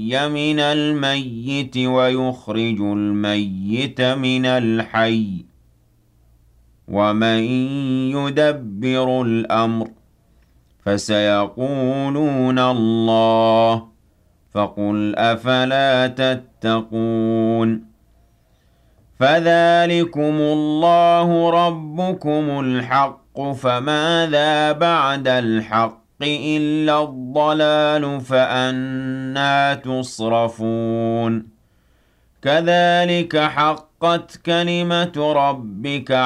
من الميت ويخرج الميت من الحي ومن يدبر الأمر فسيقولون الله فقل أفلا تتقون فذلكم الله ربكم الحق فماذا بعد الحق إلا الضلال فأنى تصرفون كذلك حقت كلمة ربك